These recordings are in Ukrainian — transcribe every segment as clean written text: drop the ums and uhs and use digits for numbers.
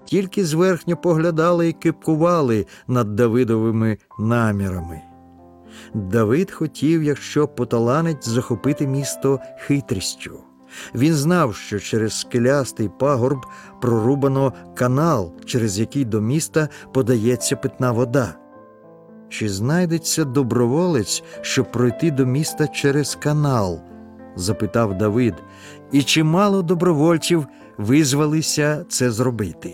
тільки зверхньо поглядали і кипкували над Давидовими намірами. Давид хотів, якщо поталанить, захопити місто хитрістю. Він знав, що через скелястий пагорб прорубано канал, через який до міста подається питна вода. Чи знайдеться доброволець, щоб пройти до міста через канал? Запитав Давид. І чимало добровольців визвалися це зробити.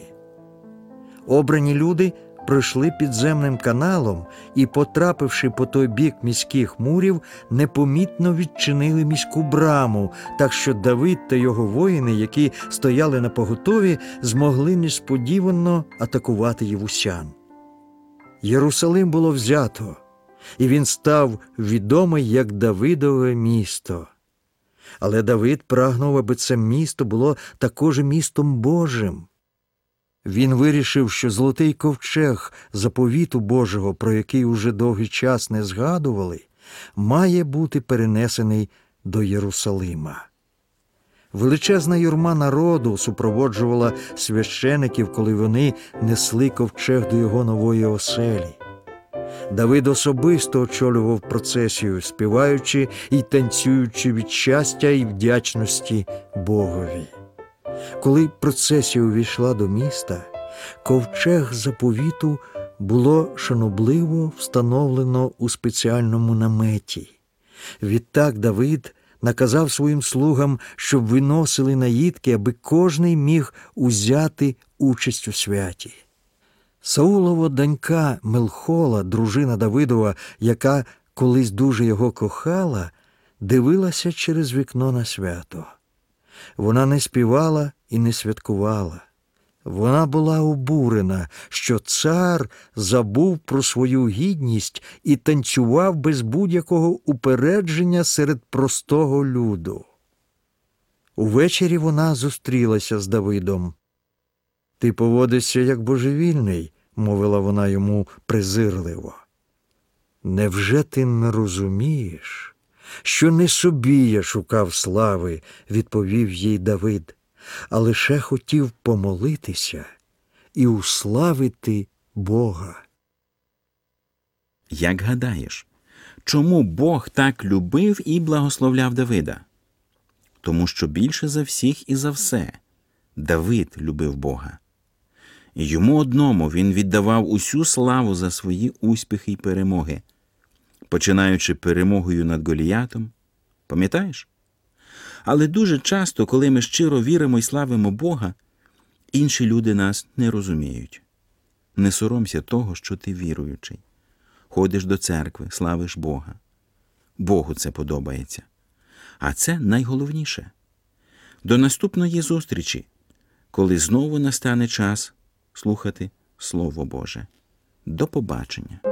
Обрані люди пройшли підземним каналом і, потрапивши по той бік міських мурів, непомітно відчинили міську браму, так що Давид та його воїни, які стояли напоготові, змогли несподівано атакувати євусян. Єрусалим було взято, і він став відомий як Давидове місто. Але Давид прагнув, аби це місто було також містом Божим. Він вирішив, що золотий ковчег заповіту Божого, про який уже довгий час не згадували, має бути перенесений до Єрусалима. Величезна юрма народу супроводжувала священиків, коли вони несли ковчег до його нової оселі. Давид особисто очолював процесію, співаючи і танцюючи від щастя і вдячності Богові. Коли процесія увійшла до міста, ковчег заповіту було шанобливо встановлено у спеціальному наметі. Відтак Давид наказав своїм слугам, щоб виносили наїдки, аби кожний міг узяти участь у святі. Саулова донька Мелхола, дружина Давидова, яка колись дуже його кохала, дивилася через вікно на свято. Вона не співала і не святкувала. Вона була обурена, що цар забув про свою гідність і танцював без будь-якого упередження серед простого люду. Увечері вона зустрілася з Давидом. «Ти поводишся як божевільний», – мовила вона йому презирливо. «Невже ти не розумієш, що не собі я шукав слави?» – відповів їй Давид, «а лише хотів помолитися і уславити Бога». Як гадаєш, чому Бог так любив і благословляв Давида? Тому що більше за всіх і за все Давид любив Бога. І йому одному він віддавав усю славу за свої успіхи й перемоги, починаючи перемогою над Голіятом. Пам'ятаєш? Але дуже часто, коли ми щиро віримо й славимо Бога, інші люди нас не розуміють. Не соромся того, що ти віруючий. Ходиш до церкви, славиш Бога. Богу це подобається. А це найголовніше. До наступної зустрічі, коли знову настане час слухати Слово Боже. До побачення.